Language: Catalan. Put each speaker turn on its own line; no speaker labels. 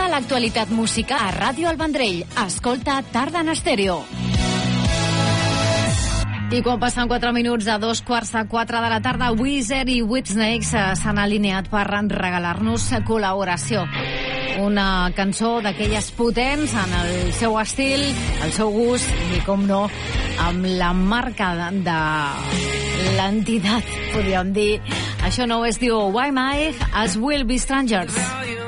Tota l'actualitat musical a Ràdio El Vendrell. Escolta Tarda en Estèreo. I quan passen 4 minuts a 3:45 de la tarda, Weezer i Whitesnake s'han alineat per regalar-nos col·laboració. Una cançó d'aquelles potents en el seu estil, el seu gust i, com no, amb la marca de l'entitat, podríem dir. Això no es diu Why My, as Will Be Strangers.